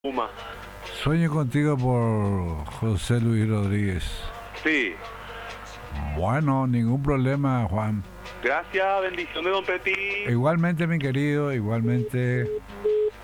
Puma. Sueño contigo por José Luis Rodríguez. Sí. Bueno, ningún problema, Juan. Gracias, bendiciones, don Petit. Igualmente, mi querido, igualmente.